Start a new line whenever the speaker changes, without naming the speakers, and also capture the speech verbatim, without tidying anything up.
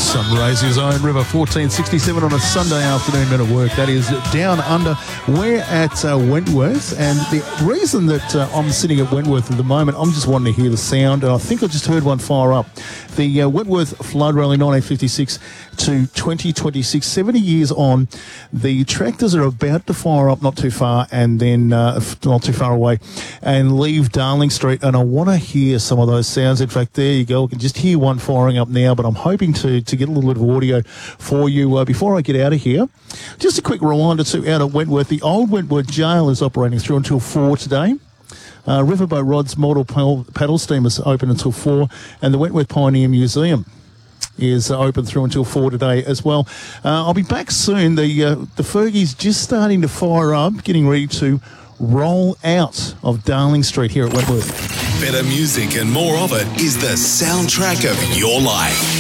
Sunraysia's own River, fourteen sixty-seven on a Sunday afternoon bit of work. That is Down Under. We're at uh, Wentworth, and the reason that uh, I'm sitting at Wentworth at the moment, I'm just wanting to hear the sound, and I think I just heard one fire up. The uh, Wentworth Flood Rally nineteen fifty-six to twenty twenty-six, seventy years on. The tractors are about to fire up not too far, and then uh, not too far away, and leave Darling Street, and I want to hear some of those sounds. In fact, there you go. I can just hear one firing up now, but I'm hoping to, to get a little bit of audio for you uh, before I get out of here. Just a quick reminder to out at Wentworth, the old Wentworth Jail is operating through until four today. Uh, Riverboat Rods Model Paddle Steam is open until four, and the Wentworth Pioneer Museum is uh, open through until four today as well. Uh, I'll be back soon. The uh, the Fergie's just starting to fire up, getting ready to roll out of Darling Street here at Wentworth.
Better music and more of it is the soundtrack of your life.